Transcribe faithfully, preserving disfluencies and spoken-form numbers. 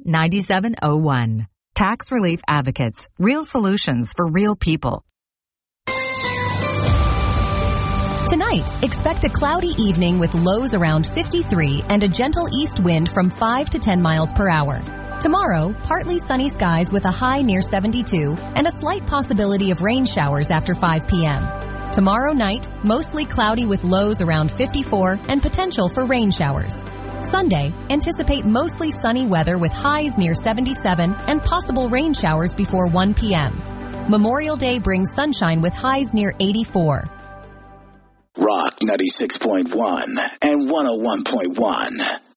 nine seven zero one. Tax Relief Advocates. Real solutions for real people. Tonight, expect a cloudy evening with lows around fifty-three and a gentle east wind from five to ten miles per hour. Tomorrow, partly sunny skies with a high near seventy-two and a slight possibility of rain showers after five p.m. Tomorrow night, mostly cloudy with lows around fifty-four and potential for rain showers. Sunday, anticipate mostly sunny weather with highs near seventy-seven and possible rain showers before one p.m. Memorial Day brings sunshine with highs near eighty-four. Rock ninety-six point one and one oh one point one.